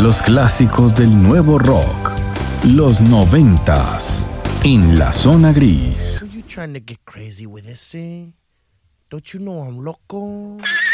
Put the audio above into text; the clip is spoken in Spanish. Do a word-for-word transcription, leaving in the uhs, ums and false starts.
Los clásicos del nuevo rock. Los noventas. En la zona gris. Are you trying to get crazy with this, eh? Don't you know I'm loco?